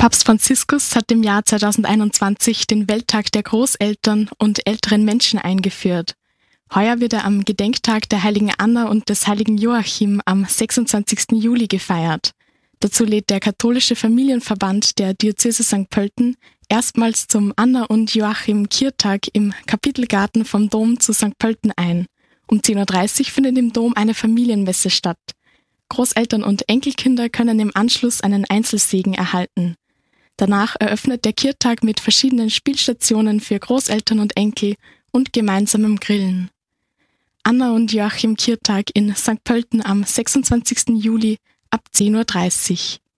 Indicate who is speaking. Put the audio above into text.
Speaker 1: Papst Franziskus hat im Jahr 2021 den Welttag der Großeltern und älteren Menschen eingeführt. Heuer wird er am Gedenktag der heiligen Anna und des heiligen Joachim am 26. Juli gefeiert. Dazu lädt der katholische Familienverband der Diözese St. Pölten erstmals zum Anna- und Joachim-Kirtag im Kapitelgarten vom Dom zu St. Pölten ein. Um 10.30 Uhr findet im Dom eine Familienmesse statt. Großeltern und Enkelkinder können im Anschluss einen Einzelsegen erhalten. Danach eröffnet der Kirtag mit verschiedenen Spielstationen für Großeltern und Enkel und gemeinsamem Grillen. Anna und Joachim Kirtag in St. Pölten am 26. Juli ab 10.30 Uhr.